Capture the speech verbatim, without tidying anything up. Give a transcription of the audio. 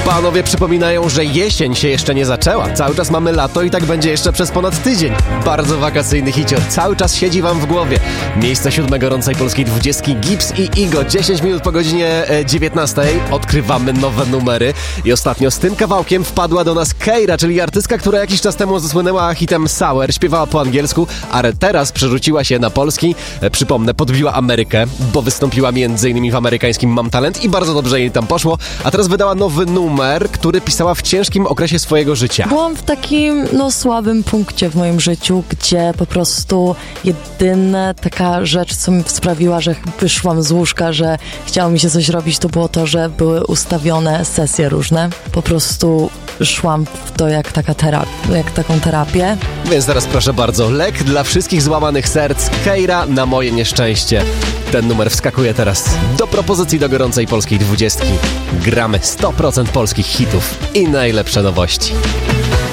Panowie przypominają, że jesień się jeszcze nie zaczęła. Cały czas mamy lato i tak będzie jeszcze przez ponad tydzień. Bardzo wakacyjny hicior. Cały czas siedzi wam w głowie. Miejsce siódme gorącej polskiej dwudziestki Gibbs i Igo. dziesięć minut po godzinie dziewiętnastej. Odkrywamy nowe numery. I ostatnio z tym kawałkiem wpadła do nas Keira, czyli artystka, która jakiś czas temu zasłynęła hitem Sour. Śpiewała po angielsku, ale teraz przerzuciła się na polski. Przypomnę, podbiła Amerykę, bo wystąpiła między innymi w amerykańskim Mam Talent i bardzo dobrze jej tam poszło. A teraz wydała nowy numer, który pisała w ciężkim okresie swojego życia. Byłam w takim, no, słabym punkcie w moim życiu, gdzie po prostu jedyna taka rzecz, co mi sprawiła, że wyszłam z łóżka, że chciało mi się coś robić, to było to, że były ustawione sesje różne. Po prostu szłam w to jak taka terapia, jak taką terapię. Więc teraz proszę bardzo, lek dla wszystkich złamanych serc, Keira na moje nieszczęście. Ten numer wskakuje teraz do propozycji do gorącej polskiej dwudziestki. Gramy sto procent polskich hitów i najlepsze nowości.